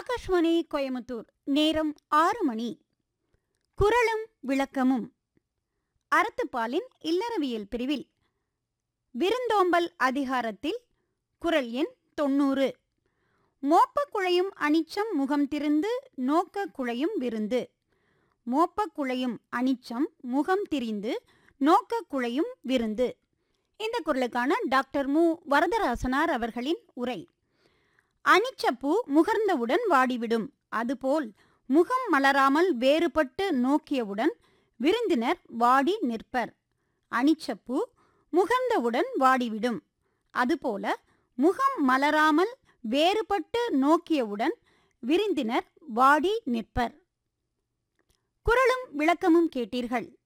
ஆகாஷ்வாணி கோயமுத்தூர். நேரம் 6 மணி. குறளும் விளக்கமும். அறத்துப்பாலின் இல்லறவியல் பிரிவில் விருந்தோம்பல் அதிகாரத்தில் குறள் எண் 90. மோப்பக் குழையும் அனிச்சம் முகம் திரிந்து நோக்க குழையும் விருந்து. மோப்பக் குழையும் அனிச்சம் முகம் திரிந்து நோக்க குழையும் விருந்து. இந்த குறளுக்கான டாக்டர் மு. வரதராசனார் அவர்களின் உரை. அனிச்சப்பூ முகர்ந்தவுடன் வாடிவிடும், அதுபோல் முகம் மலராமல் வேறுபட்டு நோக்கியவுடன் விருந்தினர் வாடி நிற்பர். அனிச்சப்பூ முகர்ந்தவுடன் வாடிவிடும், அதுபோல முகம் மலராமல் வேறுபட்டு நோக்கியவுடன் விருந்தினர் வாடி நிற்பர். குறளும் விளக்கமும் கேட்டீர்கள்.